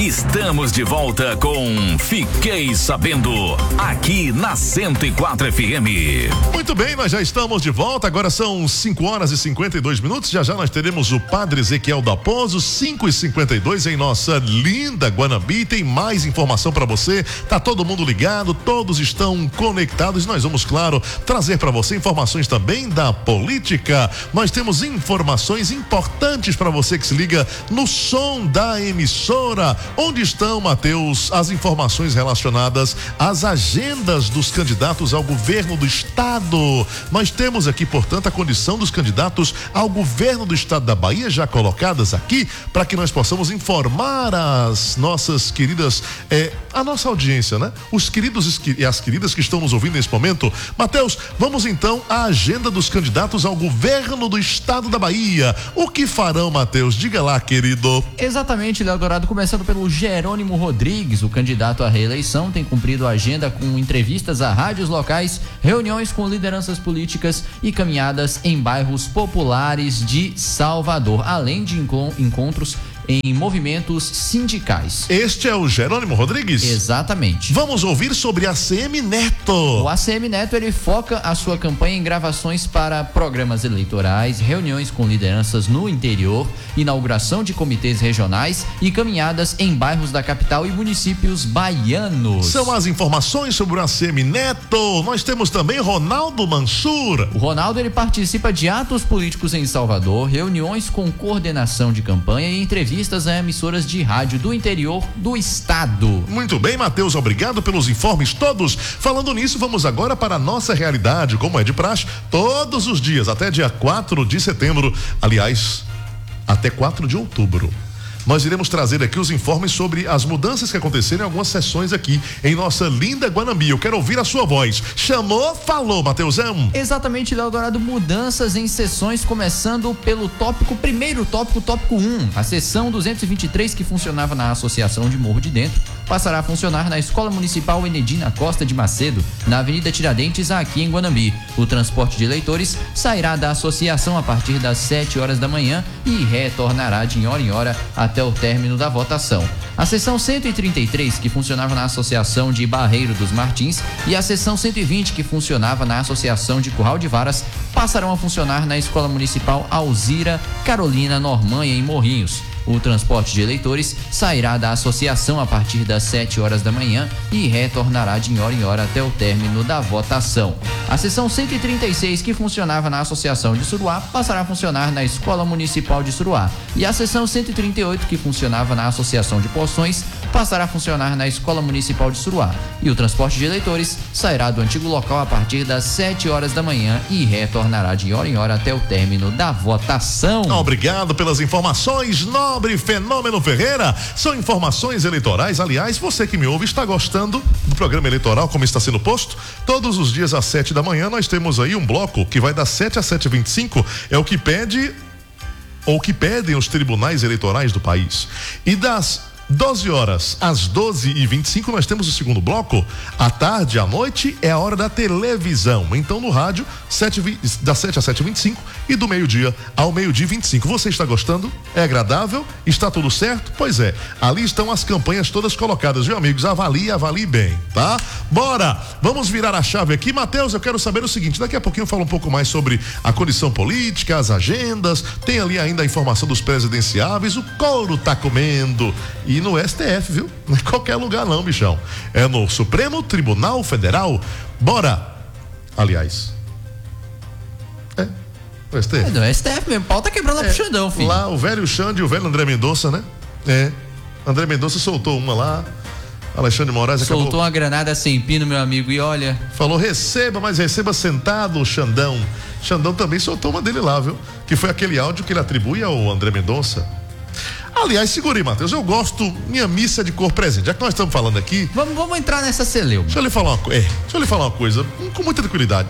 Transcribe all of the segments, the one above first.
Estamos de volta com Fiquei Sabendo, aqui na 104 FM. Muito bem, nós já estamos de volta, agora são 5h52, já já nós teremos o Padre Ezequiel da Pozo, 5h52 em nossa linda Guanambi, tem mais informação para você, tá todo mundo ligado, todos estão conectados, nós vamos, claro, trazer para você informações também da política, nós temos informações importantes para você que se liga no som da emissora. Onde estão, Mateus, as informações relacionadas às agendas dos candidatos ao governo do estado? Nós temos aqui, portanto, a condição dos candidatos ao governo do estado da Bahia já colocadas aqui para que nós possamos informar as nossas queridas, a nossa audiência, né? Os queridos e as queridas que estão nos ouvindo nesse momento. Mateus, vamos então à agenda dos candidatos ao governo do estado da Bahia. O que farão, Mateus? Diga lá, querido. Exatamente, Léo Dourado, começando pelo Jerônimo Rodrigues, o candidato à reeleição, tem cumprido a agenda com entrevistas a rádios locais, reuniões com lideranças políticas e caminhadas em bairros populares de Salvador, além de encontros em movimentos sindicais. Este é o Jerônimo Rodrigues? Exatamente. Vamos ouvir sobre a ACM Neto. O ACM Neto, ele foca a sua campanha em gravações para programas eleitorais, reuniões com lideranças no interior, inauguração de comitês regionais e caminhadas em bairros da capital e municípios baianos. São as informações sobre o ACM Neto. Nós temos também Ronaldo Mansur. O Ronaldo, ele participa de atos políticos em Salvador, reuniões com coordenação de campanha e entrevistas a emissoras de rádio do interior do estado. Muito bem, Mateus, obrigado pelos informes todos. Falando nisso, vamos agora para a nossa realidade, como é de praxe, todos os dias, até dia 4 de setembro, aliás, até 4 de outubro. Nós iremos trazer aqui os informes sobre as mudanças que aconteceram em algumas sessões aqui em nossa linda Guanambi. Eu quero ouvir a sua voz. Chamou, falou, Mateusão. Exatamente, Léo Dourado, mudanças em sessões, começando pelo primeiro tópico 1. A sessão 223, que funcionava na Associação de Morro de Dentro, passará a funcionar na Escola Municipal Enedina Costa de Macedo, na Avenida Tiradentes, aqui em Guanambi. O transporte de eleitores sairá da associação a partir das 7 horas da manhã e retornará de hora em hora até o término da votação. A seção 133, que funcionava na Associação de Barreiro dos Martins, e a seção 120, que funcionava na Associação de Curral de Varas, passarão a funcionar na Escola Municipal Alzira Carolina Normanha, em Morrinhos. O transporte de eleitores sairá da associação a partir das 7 horas da manhã e retornará de hora em hora até o término da votação. A seção 136, que funcionava na Associação de Suruá, passará a funcionar na Escola Municipal de Suruá. E a seção 138, que funcionava na Associação de Poções, passará a funcionar na Escola Municipal de Suruá. E o transporte de eleitores sairá do antigo local a partir das 7 horas da manhã e retornará de hora em hora até o término da votação. Obrigado pelas informações, nobre Fenômeno Ferreira. São informações eleitorais. Aliás, você que me ouve está gostando do programa eleitoral como está sendo posto? Todos os dias às 7 da manhã nós temos aí um bloco que vai das 7 às 7h25, é o que pede ou que pedem os tribunais eleitorais do país. E das 12 horas às 12h25 nós temos o segundo bloco. À tarde, à noite é a hora da televisão. Então no rádio, das 7 às 7h25 e do meio-dia ao meio-dia 25. Você está gostando? É agradável? Está tudo certo? Pois é, ali estão as campanhas todas colocadas, viu, amigos? Avalie bem, tá? Bora! Vamos virar a chave aqui. Mateus, eu quero saber o seguinte, daqui a pouquinho eu falo um pouco mais sobre a condição política, as agendas, tem ali ainda a informação dos presidenciáveis, o couro tá comendo. E no STF, viu? Não é qualquer lugar não, bichão. É no Supremo Tribunal Federal. Bora! Aliás, o STF. No STF mesmo, pau tá quebrando lá pro Xandão, filho. Lá o velho Xande e o velho André Mendonça, né? André Mendonça soltou uma lá, Alexandre Moraes soltou acabou... uma granada sem pino, meu amigo, e olha... Falou, mas receba sentado, Xandão. Xandão também soltou uma dele lá, viu? Que foi aquele áudio que ele atribui ao André Mendonça. Aliás, segura aí, Matheus, eu gosto minha missa de cor presente, já que nós estamos falando aqui. Vamos entrar nessa celeuma. Deixa eu lhe falar uma coisa, com muita tranquilidade.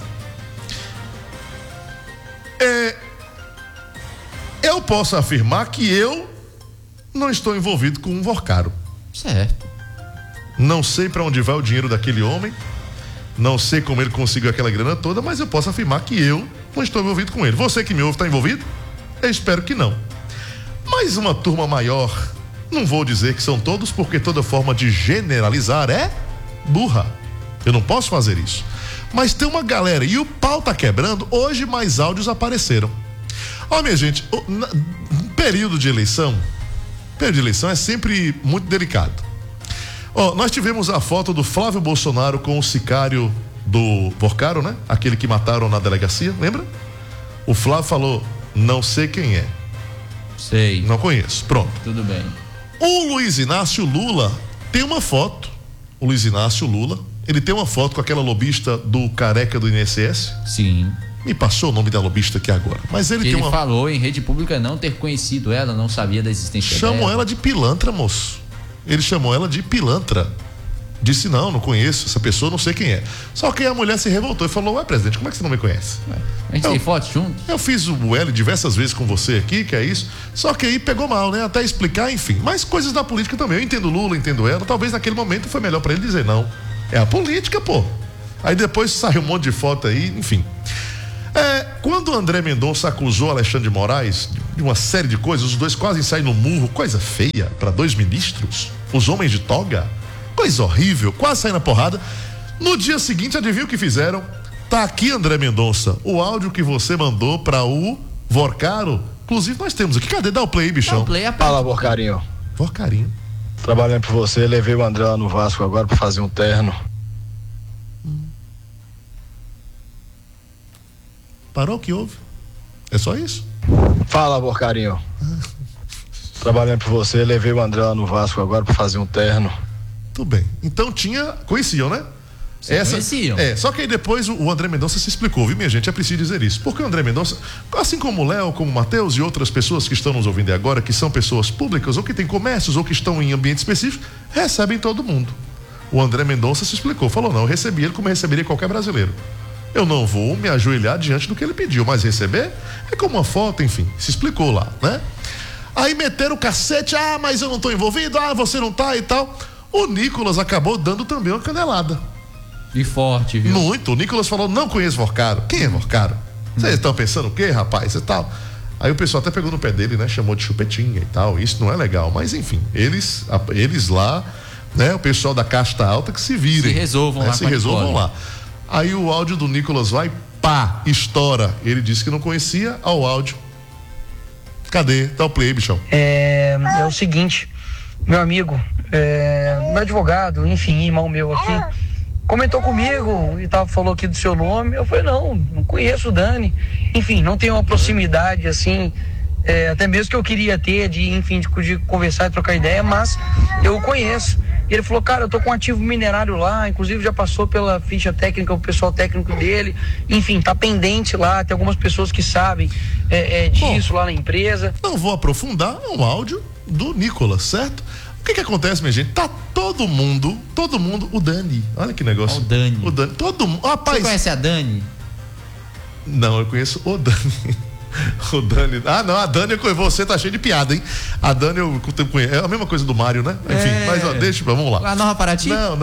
Eu posso afirmar que eu não estou envolvido com um Vorcaro. Certo. Não sei para onde vai o dinheiro daquele homem, não sei como ele conseguiu aquela grana toda, mas eu posso afirmar que eu não estou envolvido com ele. Você que me ouve está envolvido? Eu espero que não. Mas uma turma maior Não vou dizer que são todos, porque toda forma de generalizar é burra. Eu não posso fazer isso. Mas tem uma galera, e o pau tá quebrando, hoje mais áudios apareceram. Ó, minha gente, período de eleição é sempre muito delicado. Ó, nós tivemos a foto do Flávio Bolsonaro com o sicário do Vorcaro, né? Aquele que mataram na delegacia, lembra? O Flávio falou, não sei quem é. Sei. Não conheço, pronto. Tudo bem. O Luiz Inácio Lula tem uma foto. O Luiz Inácio Lula, ele tem uma foto com aquela lobista do careca do INSS. Sim. Me passou o nome da lobista aqui agora. Mas ele tem uma... falou em rede pública não ter conhecido ela, não sabia da existência dela. Chamam ela de pilantra, moço. Ele chamou ela de pilantra. Disse, não conheço essa pessoa, não sei quem é. Só que a mulher se revoltou e falou, ué, presidente, como é que você não me conhece? A gente tem foto junto? Eu fiz o L diversas vezes com você aqui, que é isso. Só que aí pegou mal, né? Até explicar, enfim. Mas coisas da política também. Eu entendo Lula, entendo ela. Talvez naquele momento foi melhor pra ele dizer não. É a política, pô. Aí depois saiu um monte de foto aí, enfim. Quando o André Mendonça acusou Alexandre de Moraes de uma série de coisas, os dois quase saem no murro, coisa feia para dois ministros, os homens de toga, coisa horrível, quase saem na porrada. No dia seguinte, adivinha o que fizeram? Tá aqui, André Mendonça, o áudio que você mandou para o Vorcaro. Inclusive nós temos aqui, cadê? Dá o play aí, bichão. Dá o play, fala, Vorcarinho. Vorcarinho. Trabalhando por você, levei o André lá no Vasco agora para fazer um terno. Parou, o que houve? É só isso? Fala, Vorcarinho. Trabalhando por você, levei o André lá no Vasco agora para fazer um terno. Tudo bem. Então conheciam, né? Conheciam. Só que aí depois o André Mendonça se explicou, viu, minha gente? É preciso dizer isso. Porque o André Mendonça, assim como o Léo, como o Matheus e outras pessoas que estão nos ouvindo agora, que são pessoas públicas, ou que têm comércios, ou que estão em ambientes específicos, recebem todo mundo. O André Mendonça se explicou, falou, não, eu recebi ele como eu receberia qualquer brasileiro. Eu não vou me ajoelhar diante do que ele pediu, mas receber é como uma foto, enfim, se explicou lá, né? Aí meteram o cacete, mas eu não tô envolvido, você não tá e tal. O Nicolas acabou dando também uma canelada. E forte, viu? Muito. O Nicolas falou, não conheço Vorcaro. Quem é Vorcaro? Vocês estão pensando o quê, rapaz? E tal. Aí o pessoal até pegou no pé dele, né? Chamou de chupetinha e tal. Isso não é legal, mas enfim, eles lá, né? O pessoal da casta alta que se virem. Se resolvam, né? Lá. Se resolvam lá. Aí o áudio do Nicolas vai, estoura. Ele disse que não conhecia, ao áudio. Cadê? Dá o play, bichão. É o seguinte, meu amigo, meu advogado, enfim, irmão meu aqui, comentou comigo e falou aqui do seu nome. Eu falei, não conheço o Dani. Enfim, não tenho uma proximidade assim, até mesmo que eu queria ter, de conversar e trocar ideia, mas eu o conheço. E ele falou, cara, eu tô com um ativo minerário lá, inclusive já passou pela ficha técnica, o pessoal técnico dele, enfim, tá pendente lá, tem algumas pessoas que sabem disso lá na empresa. Não vou aprofundar, é um áudio do Nicolas, certo? O que acontece, minha gente? Tá todo mundo, o Dani, olha que negócio. O Dani, todo mundo, rapaz. Você conhece a Dani? Não, eu conheço o Dani. O Dani. Não, a Dani, você tá cheio de piada, hein? A Dani eu conheço. É a mesma coisa do Mário, né? Enfim, mas vamos lá. A Nova Paraty? Não.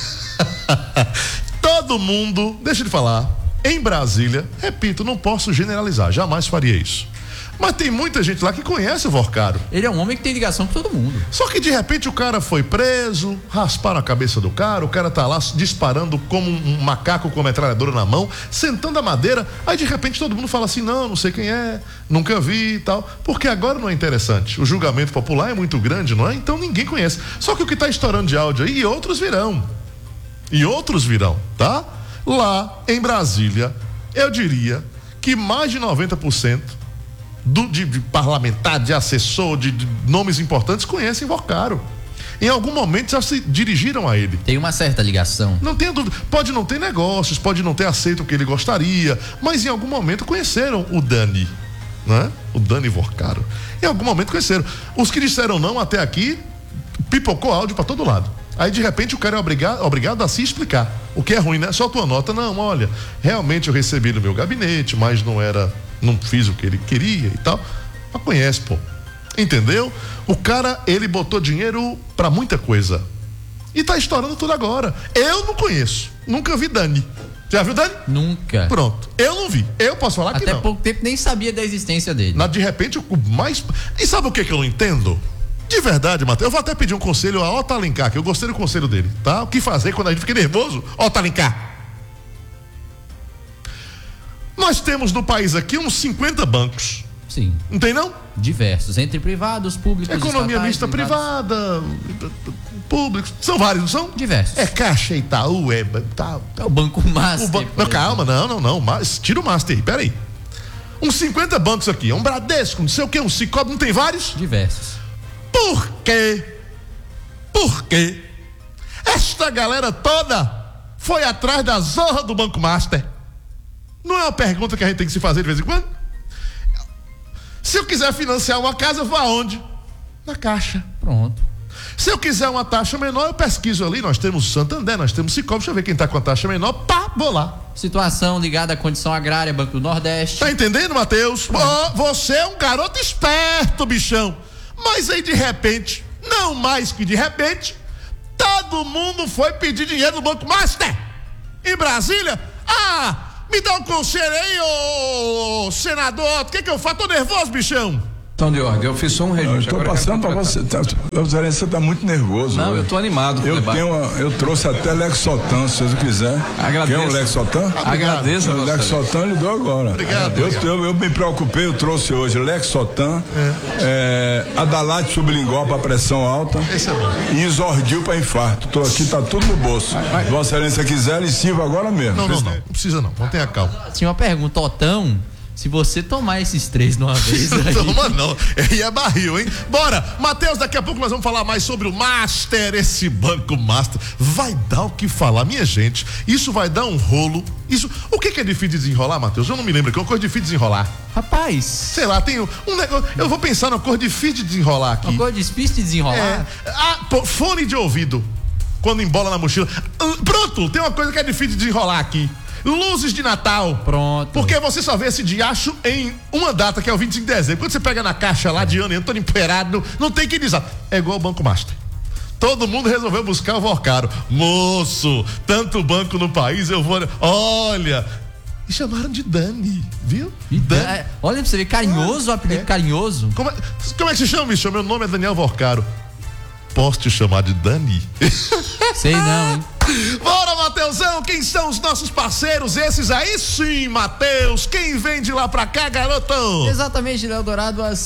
Todo mundo, deixa ele falar. Em Brasília, repito, não posso generalizar, jamais faria isso. Mas tem muita gente lá que conhece o Vorcaro. Ele é um homem que tem ligação com todo mundo. Só que de repente o cara foi preso, rasparam a cabeça do cara, o cara tá lá disparando como um macaco com a metralhadora na mão, sentando a madeira, aí de repente todo mundo fala assim, não sei quem é, nunca vi e tal, porque agora não é interessante. O julgamento popular é muito grande, não é? Então ninguém conhece. Só que o que tá estourando de áudio aí, e outros virão, tá? Lá em Brasília, eu diria que mais de 90% de parlamentar, de assessor, de nomes importantes conhecem Vorcaro. Em algum momento já se dirigiram a ele. Tem uma certa ligação. Não tenha dúvida. Pode não ter negócios, pode não ter aceito o que ele gostaria, mas em algum momento conheceram o Dani, né? O Dani Vorcaro. Em algum momento conheceram. Os que disseram não até aqui, pipocou áudio para todo lado. Aí de repente o cara é obrigado a se explicar. O que é ruim, né? Só tua nota. Não, olha, realmente eu recebi no meu gabinete, mas não fiz o que ele queria e tal. Mas conhece, pô. Entendeu? O cara, ele botou dinheiro pra muita coisa. E tá estourando tudo agora. Eu não conheço. Nunca vi Dani. Já viu Dani? Nunca. Pronto. Eu não vi. Eu posso falar que não. Até pouco tempo nem sabia da existência dele. De repente, o mais... E sabe o que eu não entendo? De verdade, Matheus, eu vou até pedir um conselho a Otto Alencar, que eu gostei do conselho dele, tá? O que fazer quando a gente fica nervoso? Otto Alencar. Nós temos no país aqui uns 50 bancos. Sim. Não tem não? Diversos, entre privados, públicos, Economia estatais, mista privados. privada, públicos, são vários, não são? Diversos. É Caixa, Itaú, É o Banco Master. Não, calma, não, mas tira o Master aí, peraí. Uns 50 bancos aqui, um Bradesco, não sei o que, um Sicoob, não tem vários? Diversos. Por quê? Por quê? Esta galera toda foi atrás da zorra do Banco Master. Não é uma pergunta que a gente tem que se fazer de vez em quando? Se eu quiser financiar uma casa, eu vou aonde? Na Caixa. Pronto. Se eu quiser uma taxa menor, eu pesquiso ali. Nós temos Santander, nós temos Sicoob. Deixa eu ver quem está com a taxa menor. Pá, vou lá. Situação ligada à condição agrária, Banco do Nordeste. Tá entendendo, Matheus? Oh, você é um garoto esperto, bichão. Mas aí, de repente, não mais que de repente, todo mundo foi pedir dinheiro do Banco Master. Em Brasília? Me dá um conselho aí, ô senador. O que eu faço? Tô nervoso, bichão. Então, de ordem, eu fiz só um registro. Eu estou passando para você. Você está muito nervoso. Não, hoje. eu estou animado. Eu trouxe até Lexotan, se você quiser. Agradeço. Quer um Lexotan? Agradeço. O Lexotan lhe dou agora. Obrigado. Eu me preocupei, eu trouxe hoje Lexotan, Adalate sublingual para pressão alta e Isordil para infarto. Estou aqui, tá tudo no bolso. Vossa Excelência quiser, ele sirva agora mesmo. Não precisa não tenha calma. Tinha uma pergunta, Otão. Se você tomar esses 3 de uma vez aí... Toma não, aí é barril, hein? Bora, Matheus, daqui a pouco nós vamos falar mais sobre o Master, esse Banco Master. Vai dar o que falar, minha gente. Isso vai dar um rolo. O que é difícil de desenrolar, Matheus? Eu não me lembro, que é uma coisa difícil de desenrolar. Rapaz... Sei lá, tem um negócio... Eu vou pensar numa coisa difícil de desenrolar aqui. Uma coisa difícil de desenrolar? Fone de ouvido. Quando embola na mochila. Pronto, tem uma coisa que é difícil de desenrolar aqui. Luzes de Natal. Pronto. Porque você só vê esse diacho em uma data, que é o 25 de dezembro. Quando você pega na caixa lá de ano todo empoeirado, não tem que dizer. É igual o Banco Master. Todo mundo resolveu buscar o Vocaro. Moço, tanto banco no país, eu vou... Olha... E chamaram de Dani, viu? Dani. Olha pra você ver, carinhoso, o apelido carinhoso. Como é que se chama, bicho? Meu nome é Daniel Vocaro. Posso te chamar de Dani? Sei não, hein? Bora, Mateusão, quem são os nossos parceiros? Esses aí sim, Mateus. Quem vem de lá pra cá, garoto? Exatamente, Léo Dourado, às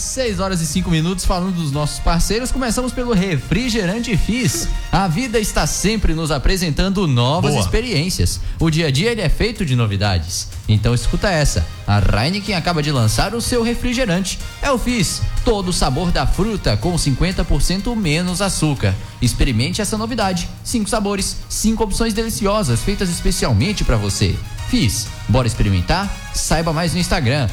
6h05, falando dos nossos parceiros. Começamos pelo Refrigerante Fizz. A vida está sempre nos apresentando novas experiências. O dia a dia ele é feito de novidades. Então escuta essa. A Heineken acaba de lançar o seu refrigerante. É o Fizz, todo o sabor da fruta com 50% menos açúcar. Experimente essa novidade. 5 sabores, 5 opções deliciosas feitas especialmente para você. Fizz, bora experimentar? Saiba mais no Instagram,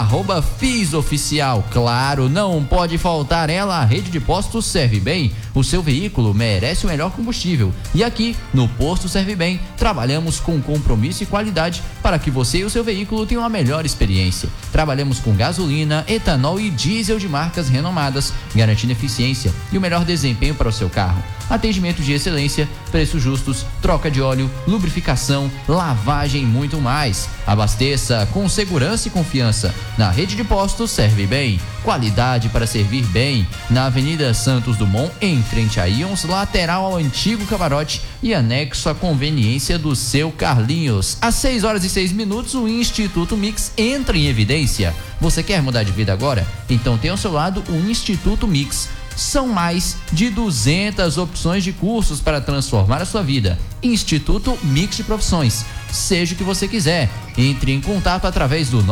@FizzOficial. Claro, não pode faltar ela. A rede de postos Serve Bem. O seu veículo merece o melhor combustível. E aqui, no Posto Serve Bem, trabalhamos com compromisso e qualidade para que você e o seu veículo tenham a melhor experiência. Trabalhamos com gasolina, etanol e diesel de marcas renomadas, garantindo eficiência e o melhor desempenho para o seu carro. Atendimento de excelência, preços justos, troca de óleo, lubrificação, lavagem e muito mais. Abasteça com segurança e confiança. Na rede de postos Serve Bem. Qualidade para servir bem. Na Avenida Santos Dumont, em frente a Ions, lateral ao antigo camarote e anexo à conveniência do seu Carlinhos. Às 6h06, o Instituto Mix entra em evidência. Você quer mudar de vida agora? Então tem ao seu lado o Instituto Mix. São mais de 200 opções de cursos para transformar a sua vida. Instituto Mix de Profissões. Seja o que você quiser. Entre em contato através do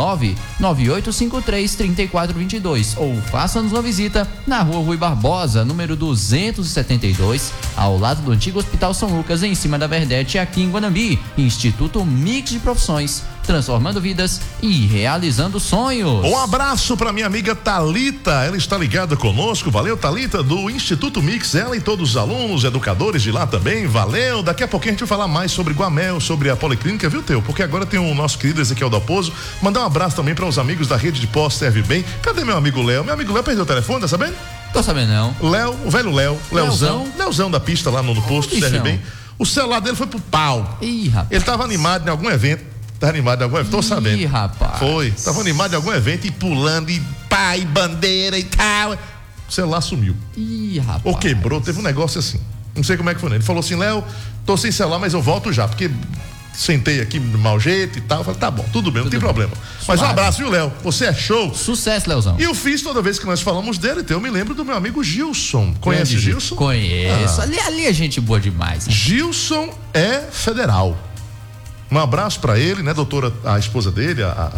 99853-3422 ou faça-nos uma visita na Rua Rui Barbosa, número 272, ao lado do antigo Hospital São Lucas, em cima da Verdete, aqui em Guanambi. Instituto Mix de Profissões, transformando vidas e realizando sonhos. Um abraço para minha amiga Thalita, ela está ligada conosco. Valeu, Thalita, do Instituto Mix, ela e todos os alunos, educadores de lá também. Valeu. Daqui a pouquinho a gente vai falar mais sobre Guamel, sobre a Policlínica, viu, Teu? Porque agora tem o nosso querido Ezequiel Dalpozo. Mandar um abraço também para os amigos da rede de pós Serve Bem. Cadê meu amigo Léo? Meu amigo Léo perdeu o telefone, tá sabendo? Tô sabendo não. Léo, o velho Leozão da pista lá no posto Serve Bem. O celular dele foi pro pau. Ih, rapaz. Ele tava animado em algum evento. Tô sabendo. Ih, rapaz. Foi. Tava animado em algum evento e pulando e pai, bandeira e tal. O celular sumiu. Ih, rapaz. Ou quebrou, teve um negócio assim. Não sei como é que foi, né? Ele falou assim: Léo, tô sem celular, mas eu volto já, porque sentei aqui de mau jeito e tal. Eu falei, tá bom, tudo bem, não tem problema. Mas um abraço, viu, Léo? Você é show. Sucesso, Leozão. E eu fiz toda vez que nós falamos dele, então eu me lembro do meu amigo Gilson. Conhece Gilson? Conheço. Ali é gente boa demais. Né? Guilson é federal. Um abraço pra ele, né, doutora, a esposa dele,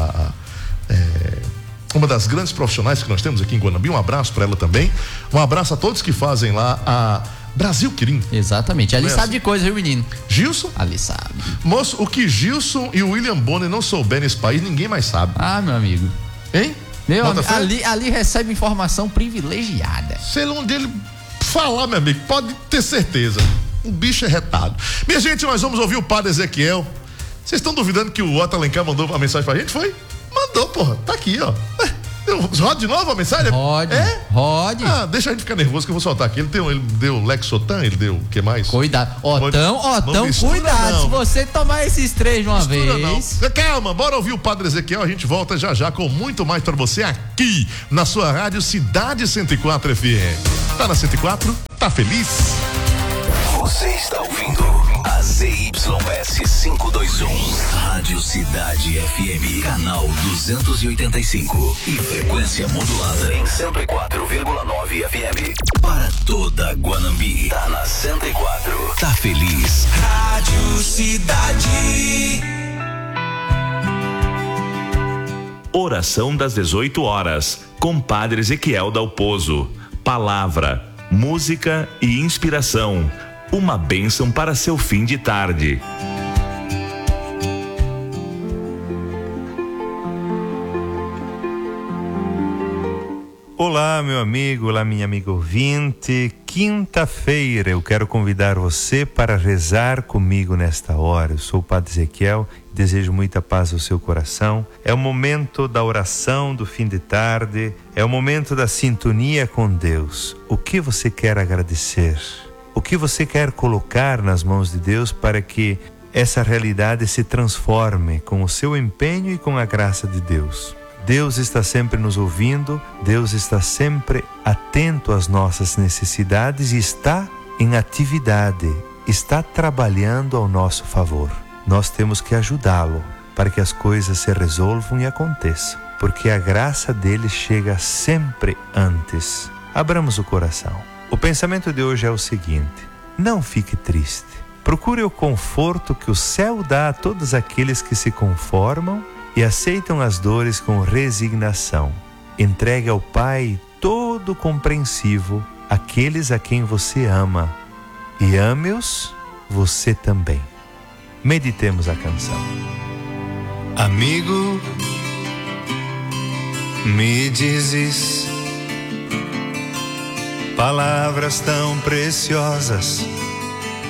uma das grandes profissionais que nós temos aqui em Guanambi. Um abraço pra ela também. Um abraço a todos que fazem lá a Brasil Quirim. Exatamente. Ali sabe de coisa, viu, menino? Gilson? Ali sabe. Moço, o que Gilson e o William Bonner não souberem nesse país, ninguém mais sabe. Ah, meu amigo. Hein? Meu amigo, ali recebe informação privilegiada. Sei lá onde ele falar, meu amigo, pode ter certeza. O bicho é retado. Minha gente, nós vamos ouvir o padre Ezequiel. Vocês estão duvidando que o Otto Alencar mandou uma mensagem pra gente? Foi? Mandou, porra. Tá aqui, ó. Roda de novo a mensagem? Rode. Ah, deixa a gente ficar nervoso que eu vou soltar aqui. Ele deu Lexotan, ele deu o que mais? Cuidado. Otão, mistura, cuidado. Não. Se você tomar esses 3 de uma vez. Não. Calma, bora ouvir o padre Ezequiel. A gente volta já com muito mais pra você aqui na sua rádio Cidade 104 FM. Tá na 104? Tá feliz? Você está ouvindo a ZYS 521, Rádio Cidade FM, canal 285 e frequência modulada em 104,9 FM. Para toda Guanambi, tá na 104. Tá feliz? Rádio Cidade. Oração das 18 horas, com Padre Ezequiel Dalpozo. Palavra, música e inspiração. Uma bênção para seu fim de tarde. Olá, meu amigo, olá, minha amiga ouvinte. Quinta-feira eu quero convidar você para rezar comigo nesta hora. Eu sou o Padre Ezequiel, desejo muita paz ao seu coração. É o momento da oração do fim de tarde, é o momento da sintonia com Deus. O que você quer agradecer? O que você quer colocar nas mãos de Deus para que essa realidade se transforme com o seu empenho e com a graça de Deus? Deus está sempre nos ouvindo, Deus está sempre atento às nossas necessidades e está em atividade, está trabalhando ao nosso favor. Nós temos que ajudá-lo para que as coisas se resolvam e aconteçam, porque a graça dele chega sempre antes. Abramos o coração. O pensamento de hoje é o seguinte: não fique triste. Procure o conforto que o céu dá a todos aqueles que se conformam e aceitam as dores com resignação. Entregue ao Pai todo compreensivo aqueles a quem você ama e ame-os você também. Meditemos a canção. Amigo, me dizes palavras tão preciosas